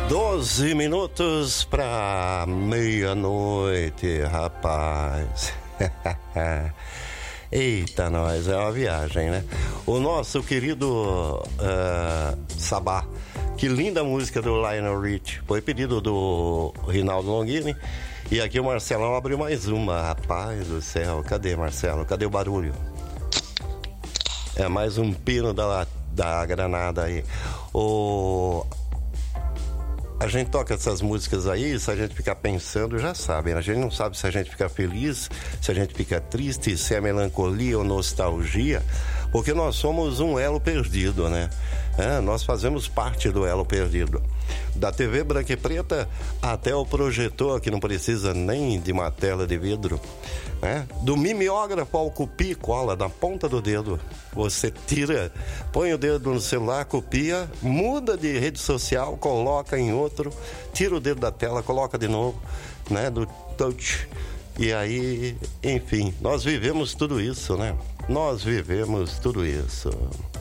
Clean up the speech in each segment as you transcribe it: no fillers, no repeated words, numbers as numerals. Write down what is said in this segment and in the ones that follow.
12 minutos para meia-noite, rapaz. Eita, nós, é uma viagem, né? O nosso querido Sabá, que linda música do Lionel Richie, foi pedido do Rinaldo Longini. E aqui o Marcelão abriu mais uma, rapaz do céu. Cadê, Marcelo? Cadê o barulho? É mais um pino da granada aí. A gente toca essas músicas aí, se a gente ficar pensando, já sabe, a gente não sabe se a gente fica feliz, se a gente fica triste, se é melancolia ou nostalgia, porque nós somos um elo perdido, né? Nós fazemos parte do elo perdido. Da TV branca e preta até o projetor, que não precisa nem de uma tela de vidro, né? Do mimeógrafo ao copia e cola na ponta do dedo. Você tira, põe o dedo no celular, copia, muda de rede social, coloca em outro, tira o dedo da tela, coloca de novo, né? Do touch. E aí, enfim, nós vivemos tudo isso, né? Nós vivemos tudo isso.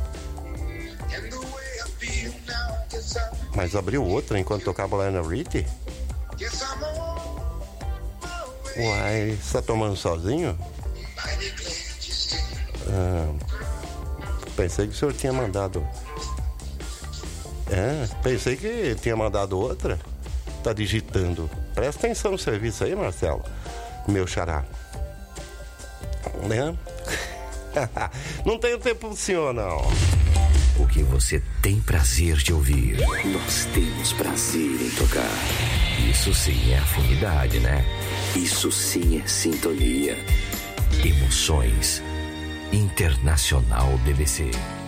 Mas abriu outra enquanto tocava lá na Richie? Uai, você tá tomando sozinho? Pensei que o senhor tinha mandado. Pensei que tinha mandado outra. Tá digitando. Presta atenção no serviço aí, Marcelo. Meu xará. Né? Não tenho tempo pro senhor, não. O que você tem prazer de ouvir, nós temos prazer em tocar. Isso sim é afinidade, né? Isso sim é sintonia. Emoções. Internacional BBC.